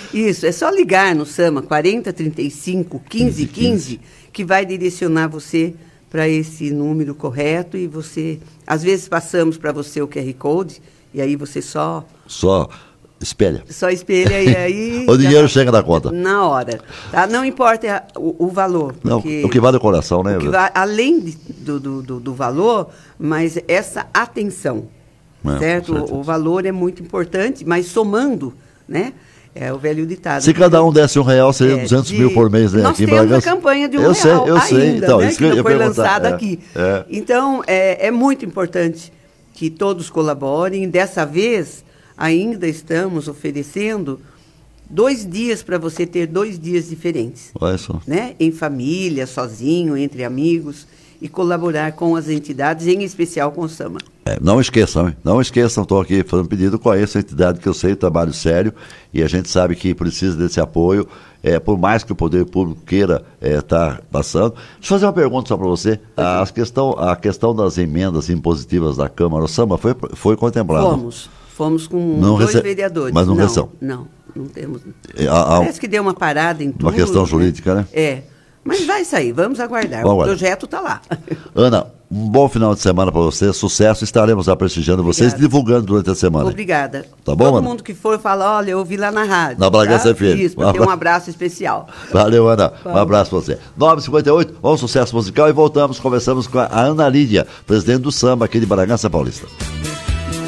Isso, é só ligar no SAMA 4035 1515 que vai direcionar você para esse número correto e você, às vezes passamos para você o QR Code e aí você só espelha. Só espelha e aí... O dinheiro chega na conta. Na hora. Tá? Não importa o valor. Não, o que vale é o coração, né? Além do valor, mas essa atenção, certo? O valor é muito importante, mas somando, né? É o velho ditado. Se cada um desse R$1, seria 200 mil por mês, né? Nós aqui em temos Bragança. a campanha de R$1 eu sei. ainda, Então, né? isso que não foi lançada aqui. É. Então, é muito importante que todos colaborem. Dessa vez, ainda estamos oferecendo 2 dias para você ter 2 dias diferentes. Olha só. Né? Em família, sozinho, entre amigos, e colaborar com as entidades, em especial com o SAMA. Não esqueçam, estou aqui fazendo pedido, conheço a entidade que eu sei, trabalho sério, e a gente sabe que precisa desse apoio, por mais que o poder público queira estar passando. Deixa eu fazer uma pergunta só para você. A questão das emendas impositivas da Câmara, o SAMA foi contemplado? Fomos com 2 vereadores. Mas não recebeu? Não temos. Parece que deu uma parada em tudo. Uma questão jurídica, né? Mas vai sair, vamos aguardar. O projeto está lá. Ana, um bom final de semana para você, sucesso, estaremos prestigiando vocês, divulgando durante a semana. Obrigada. Tá bom, Todo Ana? mundo que for fala, olha, eu ouvi lá na rádio. Na Bragança FM. Isso, porque um abraço especial. Valeu, Ana. Um abraço para você. 9h58, vamos sucesso musical e voltamos, conversamos com a Ana Lídia, presidente do SAMA aqui de Bragança Paulista.